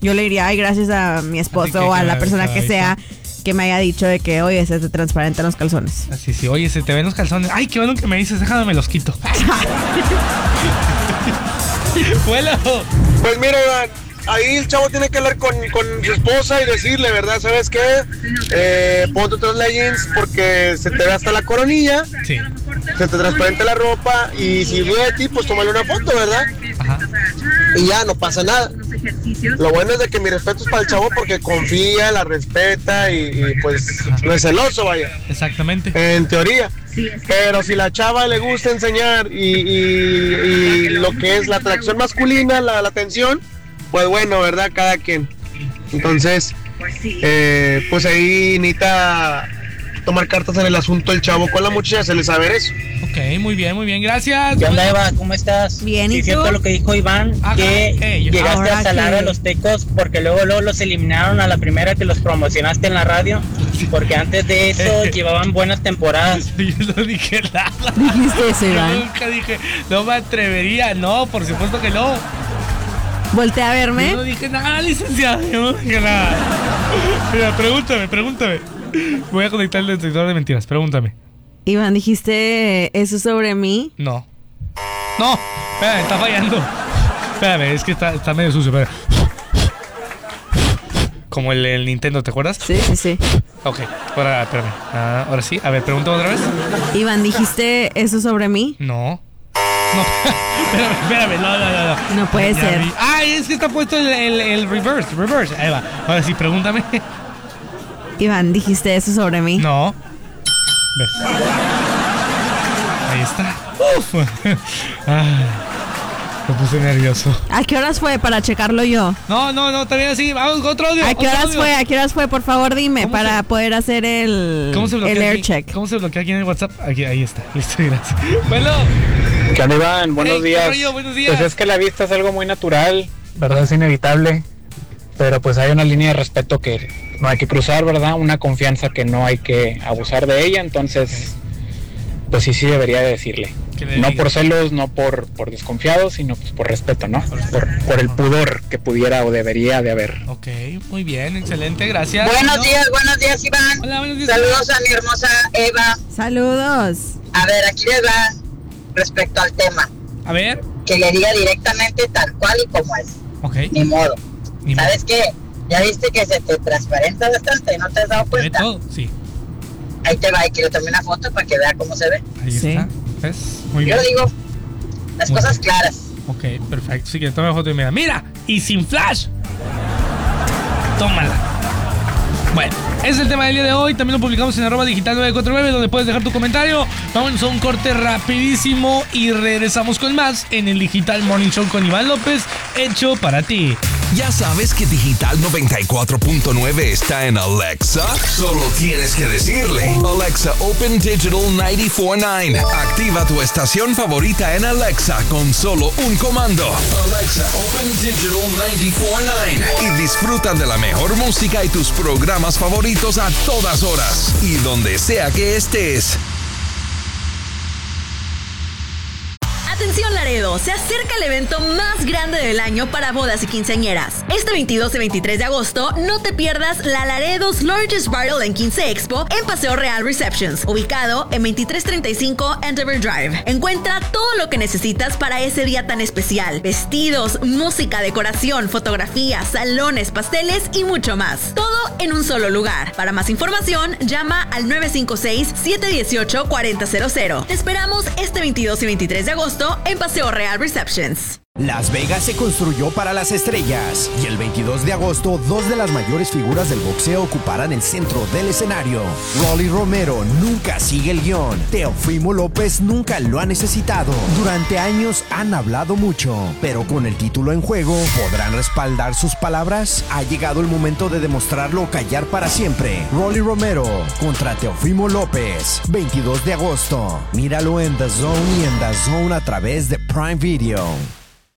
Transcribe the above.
Yo le diría, ay, gracias a mi esposo o a la persona que sea que me haya dicho de que, oye, se te transparentan los calzones. Así, sí, oye, se te ven los calzones. Ay, qué bueno que me dices, déjame, me los quito. Bueno. Pues mira, Iván, ahí el chavo tiene que hablar con su esposa y decirle, ¿verdad? ¿Sabes qué? Ponte otros leggings porque se te ve hasta la coronilla. Sí. Se te transparenta la ropa y si ve a ti, pues tómale una foto, ¿verdad? Ajá. Y ya, no pasa nada. Lo bueno es de que mi respeto es para el chavo porque confía, la respeta y pues no es celoso, vaya. Exactamente. En teoría. Pero si la chava le gusta enseñar y lo que es la atracción masculina, la atención, pues bueno, ¿verdad? Cada quien. Entonces, pues ahí necesita tomar cartas en el asunto el chavo con la muchacha, se le sabe eso. Ok, muy bien, gracias. ¿Qué onda, Eva? ¿Cómo estás? Bien, ¿y sí, tú? cierto lo que dijo Iván, que llegaste a salar a los tecos porque luego los eliminaron a la primera que los promocionaste en la radio, porque antes de eso llevaban buenas temporadas. Yo no dije nada. ¿Dijiste eso, Iván? Yo nunca dije, no me atrevería, no, por supuesto que no. Voltea a verme. Yo no dije nada, licenciado, yo no dije nada. Mira, pregúntame. Voy a conectar el detector de mentiras, pregúntame. Iván, ¿dijiste eso sobre mí? No, espérame, está fallando. Espérame, es que está medio sucio, espérame. Como el Nintendo, ¿te acuerdas? Sí. Ok, ahora, espérame. Ahora sí, a ver, pregúntame otra vez. Iván, ¿dijiste eso sobre mí? No, espérame, no. No puede ser. Ay, es que está puesto el reverse. Ahí va. Ahora sí, pregúntame. Iván, ¿dijiste eso sobre mí? No. ¿Ves? Ahí está. Uf. Me puse nervioso. ¿A qué horas fue para checarlo yo? No, también así. Vamos, otro audio. ¿A qué horas fue? Por favor, dime, para poder hacer el air check. ¿Cómo se bloquea aquí en el WhatsApp? Aquí, ahí está. Listo, gracias. Bueno. ¿Qué onda, Iván? Buenos días. Buenos días. Pues es que la vista es algo muy natural, ¿verdad? Es inevitable. Pero pues hay una línea de respeto que no hay que cruzar, ¿verdad? Una confianza que no hay que abusar de ella. Entonces, pues sí debería de decirle. No por celos, no por desconfiado, sino pues por respeto, ¿no? Por el pudor que pudiera o debería de haber. Ok, muy bien, excelente, gracias. Buenos días, Iván. Hola, buenos días. Saludos a mi hermosa Eva. Saludos. A ver, aquí les va respecto al tema. A ver. Que le diga directamente tal cual y como es. Ok. Ni modo. ¿Sabes qué? ¿Ya viste que se te transparenta bastante? ¿No te has dado cuenta? ¿Todo? Sí. Ahí te va y quiero tomar una foto para que vea cómo se ve. Ahí está. ¿Ves? Muy bien. Yo digo las muy cosas bien. claras. Ok, perfecto. Sí, que tome foto y mira, y sin flash. Tómala. Bueno, ese es el tema del día de hoy. También lo publicamos en @digital949, donde puedes dejar tu comentario. Vámonos a un corte rapidísimo y regresamos con más en el Digital Morning Show con Iván López, hecho para ti. ¿Ya sabes que Digital 94.9 está en Alexa? Solo tienes que decirle: Alexa, Open Digital 94.9. Activa tu estación favorita en Alexa con solo un comando. Alexa, Open Digital 94.9. Y disfruta de la mejor música y tus programas favoritos a todas horas y donde sea que estés. Atención Laredo, se acerca el evento más grande del año para bodas y quinceañeras. Este 22 y 23 de agosto no te pierdas la Laredo's Largest Bridal and Quince Expo en Paseo Real Receptions, ubicado en 2335 Endeavor Drive. Encuentra todo lo que necesitas para ese día tan especial: vestidos, música, decoración, fotografías, salones, pasteles y mucho más. Todo en un solo lugar. Para más información, llama al 956-718-4000. Te esperamos este 22 y 23 de agosto en Paseo Real Receptions. Las Vegas se construyó para las estrellas y el 22 de agosto dos de las mayores figuras del boxeo ocuparán el centro del escenario. Rolly Romero nunca sigue el guión. Teofimo López nunca lo ha necesitado. Durante años han hablado mucho, pero con el título en juego, ¿podrán respaldar sus palabras? Ha llegado el momento de demostrarlo o callar para siempre. Rolly Romero contra Teofimo López, 22 de agosto. Míralo en The Zone y en The Zone a través de Prime Video.